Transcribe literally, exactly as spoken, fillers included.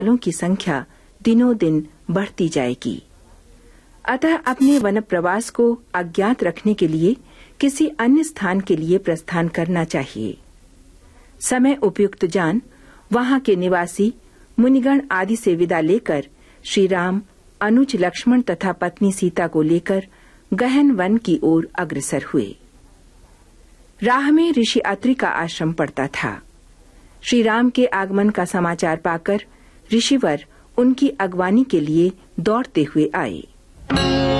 वालों की संख्या दिनों दिन बढ़ती जाएगी। अतः अपने वन प्रवास को अज्ञात रखने के लिए किसी अन्य स्थान के लिए प्रस्थान करना चाहिए। समय उपयुक्त जान वहां के निवासी मुनिगण आदि से विदा लेकर श्री राम अनुज लक्ष्मण तथा पत्नी सीता को लेकर गहन वन की ओर अग्रसर हुए। राह में ऋषि अत्रि का आश्रम पड़ता था। श्री राम के आगमन का समाचार पाकर ऋषिवर उनकी अगवानी के लिए दौड़ते हुए आए।